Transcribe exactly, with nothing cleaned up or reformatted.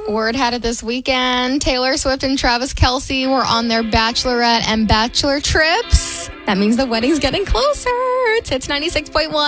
Word had it this weekend. Taylor Swift and Travis Kelce were on their bachelorette and bachelor trips. That means the wedding's getting closer. It's Hits ninety-six point one.